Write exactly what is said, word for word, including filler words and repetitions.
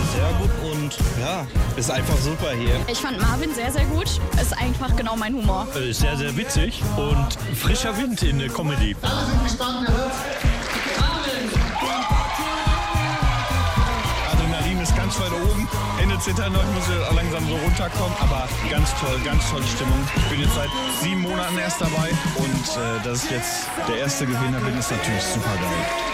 sehr gut und ja, ist einfach super hier. Ich fand Marvin sehr, sehr gut. Ist einfach genau mein Humor. Sehr, sehr witzig und frischer Wind in der Comedy. Alle sind gespannt, ihr hört. Adrenalin ist ganz weit oben. Ende zittern noch, ich muss ja langsam so runterkommen. Aber ganz toll, ganz tolle Stimmung. Ich bin jetzt seit sieben Monaten erst dabei und äh, dass ich jetzt der erste Gewinner bin, ist natürlich super geil.